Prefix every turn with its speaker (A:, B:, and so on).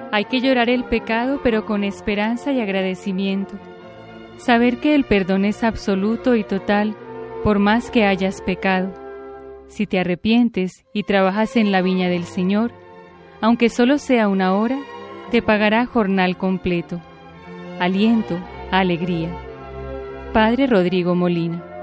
A: Hay que llorar el pecado, pero con esperanza y agradecimiento. Saber que el perdón es absoluto y total, por más que hayas pecado. Si te arrepientes y trabajas en la viña del Señor, aunque solo sea 1 hora, te pagará jornal completo. Aliento, alegría. Padre Rodrigo Molina.